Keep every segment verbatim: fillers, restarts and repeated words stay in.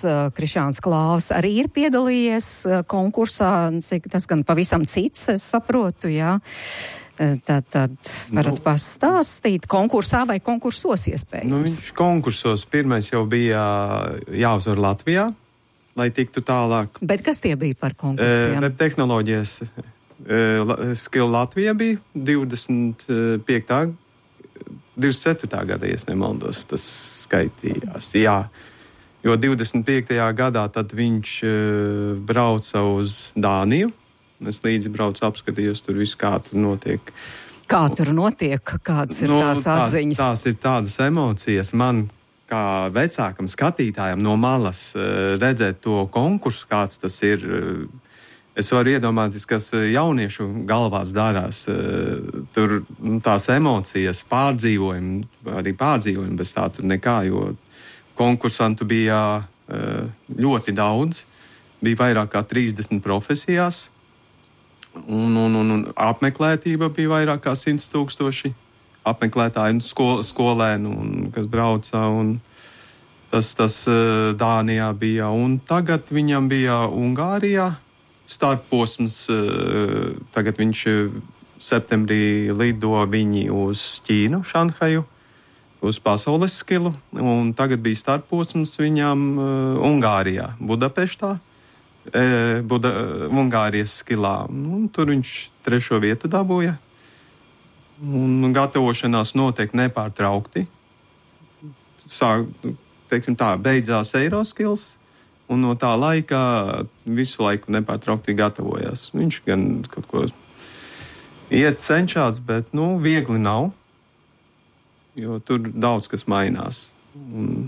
Krišāns Klāvs arī ir piedalījies konkursā, cik tas gan pavisam cits, es saprotu, jā. Tad, tad varat nu, pastāstīt konkursā vai konkursos iespējams? Nu, viņš konkursos pirmais jau bija jāuzvar Latvijā, lai tiktu tālāk. Bet kas tie bija par konkursiem? Web tehnoloģijas Skill Latvija bija divdesmit piektā divdesmit ceturtā gada, ja es nemaldos, tas skaitījās, jā. Jo divdesmit piektajā gadā tad viņš brauca uz Dāniju. Es līdzi braucu, apskatījos tur visu, kā tur notiek. Kā tur notiek? Kādas ir nu, tās atziņas? Tās, tās ir tādas emocijas. Man, kā vecākam skatītājam no malas, redzēt to konkursu, kāds tas ir. Es varu iedomāties, kas jauniešu galvās darās. Tur tās emocijas, pārdzīvojumi, arī pārdzīvojumi bez tā tur nekā, jo konkursantu bija ļoti daudz. Bija vairāk kā trīsdesmit profesijās. Un, un, un, un apmeklētība bija vairāk kā simts tūkstoši apmeklētāju skol, skolēnu, un, kas brauca, un tas, tas Dānijā bija. Un tagad viņam bija Ungārijā startposms, tagad viņš septembrī lido viņi uz Ķīnu, Šanhaju, uz pasaules skilu, un tagad bija startposms viņam Ungārijā, Budapeštā. Buda, Ungārijas skilā. Un tur viņš trešo vietu dabūja. Un gatavošanās notiek nepārtraukti. Sāk, teiksim tā, beidzās Eiroskills, un no tā laika visu laiku nepārtraukti gatavojās. Viņš gan kaut ko iet cenšās, bet, nu, viegli nav, jo tur daudz kas mainās. Un,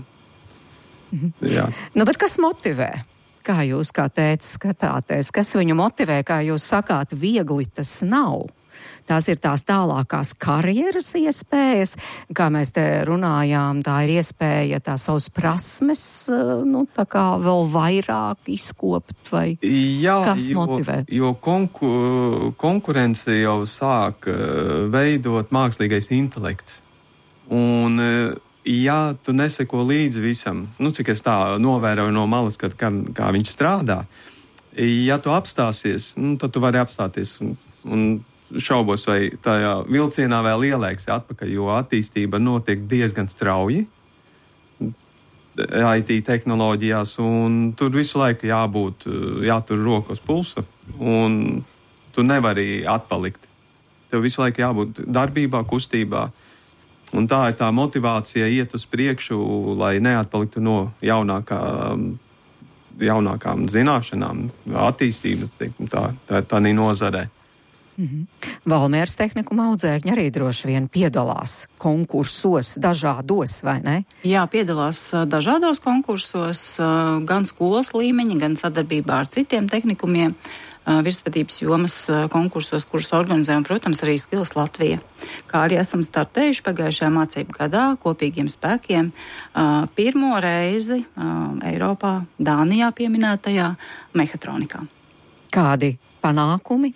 jā. Nu, bet kas motivē? Kā jūs kā tētis skatāties? Kas viņu motivē, kā jūs sakāt, viegli tas nav? Tās ir tās tālākās karjeras iespējas, kā mēs te runājām, tā ir iespēja tā savas prasmes, nu, tā kā vēl vairāk izkopt, vai Jā, kas motivē? Jo, jo konku, konkurence jau sāk veidot mākslīgais intelekts. Un ja tu neseko līdzi visam, nu, cik es tā novēroju no malas, kad, kā, kā viņš strādā, ja tu apstāsies, nu, tad tu vari apstāties un, un šaubos, vai tajā vilcienā vēl ielēksi atpakaļ, jo attīstība notiek diezgan strauji I T tehnoloģijās, un tur visu laiku jābūt, jātur rokas pulsa, un tu nevari atpalikt. Tev visu laiku jābūt darbībā, kustībā. Un tā ir tā motivācija iet uz priekšu, lai neatpaliktu no jaunākām, jaunākām zināšanām, attīstības, teiksim, tā, tā, tā nī nozarē. Mm-hmm. Valmieras tehnikuma audzēkņi arī droši vien piedalās konkursos dažādos, vai ne? Jā, piedalās dažādos konkursos, gan skolas līmeņa, gan sadarbībā ar citiem tehnikumiem. Virsvadības jomas konkursos, kurus organizē, un, protams, arī Skills Latvija. Kā arī esam startējuši pagājušajā mācību gadā kopīgiem spēkiem pirmo reizi Eiropā, Dānijā pieminētajā mehatronikā. Kādi panākumi?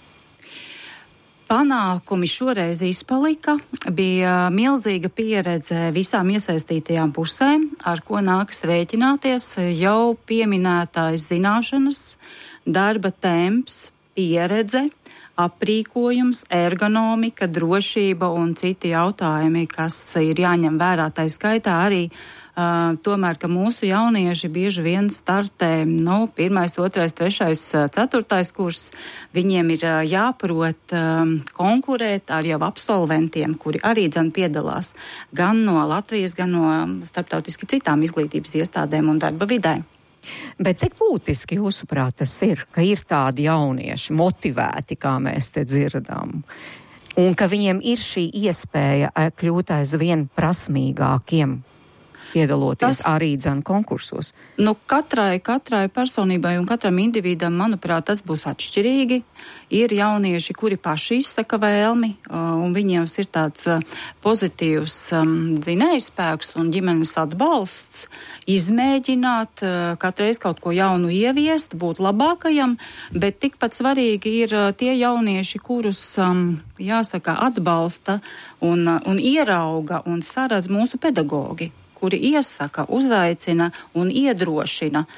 Panākumi šoreiz izpalika, bija milzīga pieredze visām iesaistītajām pusēm, ar ko nākas rēķināties jau pieminētājs zināšanas, darba temps, pieredze, aprīkojums, ergonomika, drošība un citi jautājumi, kas ir jāņem vērā. Tā skaitā arī uh, tomēr, ka mūsu jaunieši bieži vien startē, nu, pirmais, otrais, trešais, ceturtais kurs. Viņiem ir uh, jāprot uh, konkurēt ar jau absolventiem, kuri arī dzen piedalās gan no Latvijas, gan no starptautiski citām izglītības iestādēm un darba vidē. Bet cik būtiski jūsuprāt tas ir, ka ir tādi jaunieši motivēti, kā mēs te dzirdam, un ka viņiem ir šī iespēja kļūt aizvien prasmīgākiem, piedaloties tas, arī dzan konkursos? Nu, katrai, katrai personībai un katram individam, manuprāt, tas būs atšķirīgi. Ir jaunieši, kuri paši izsaka vēlmi, un viņiem ir tāds pozitīvs um, dzinējspēks un ģimenes atbalsts, izmēģināt, katreiz kaut ko jaunu ieviest, būt labākajam, bet tikpat svarīgi ir tie jaunieši, kurus, um, jāsaka, atbalsta un, un ierauga un saredz mūsu pedagogi, kuri iesaka, uzaicina un iedrošina